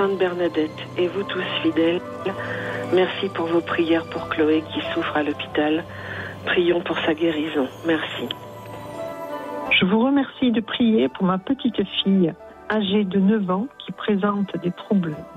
Sainte Bernadette et vous tous fidèles, merci pour vos prières pour Chloé qui souffre à l'hôpital. Prions pour sa guérison. Merci. Je vous remercie de prier pour ma petite fille âgée de 9 ans qui présente des troubles